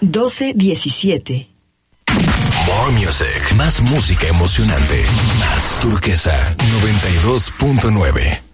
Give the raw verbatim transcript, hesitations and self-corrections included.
doce diecisiete. More Music. Más música emocionante. Más Turquesa noventa y dos punto nueve.